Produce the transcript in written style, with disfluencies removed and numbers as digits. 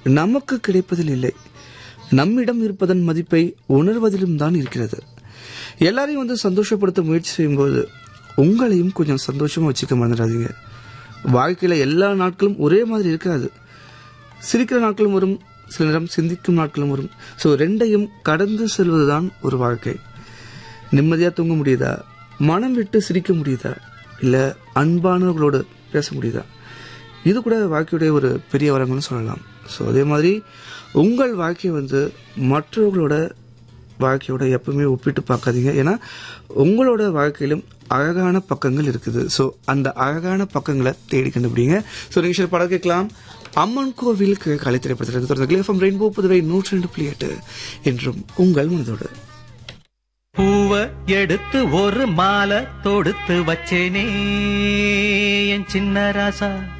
நமக்கு கிடைப்பதில் இல்லை, நம்மிடம் இருப்பதன் மதிப்பை உணர்வதிலும் தான் இருக்கிறது. எல்லாரையும் சந்தோஷப்படுத்த முயற்சி செய்யும்போது உங்களையும் கொஞ்சம் சந்தோஷமா வச்சுக்க மறந்துடாதீங்க. வாழ்க்கையில எல்லா நாட்களும் ஒரே மாதிரி இருக்காது. சிரிக்கிற நாட்களும் வரும், சில நேரம் சிந்திக்கும் நாட்களும் வரும். ஸோ ரெண்டையும் கடந்து செல்வதுதான் ஒரு வாழ்க்கை. நிம்மதியா தூங்க முடியுதா, மனம் விட்டு சிரிக்க முடியுதா, இல்ல அன்பானவர்களோடு பேச முடியுதா, இது கூட வாழ்க்கையுடைய ஒரு பெரிய வரங்கள்னு சொல்லலாம். ஸோ அதே மாதிரி உங்கள் வாழ்க்கையை மற்றவர்களோட வாழ்க்கையோட எப்பவுமே ஒப்பிட்டு பார்க்காதீங்க. ஏன்னா உங்களோட வாழ்க்கையிலும் அழகான பக்கங்கள் இருக்குது. ஸோ அந்த அழகான பக்கங்களை தேடி கண்டுபிடிங்க. ஸோ நீங்கள் படம் கேட்கலாம். அம்மன் கோவில் கலை திரைப்படத்திலிருந்து தொடர்ந்து FM ரெயின்போ புதுவை 102.8 என்றும் உங்கள் மனதோடு. பூவ எடுத்து ஒரு மாலை தொடுத்து வச்சேனே என் சின்ன ராசா,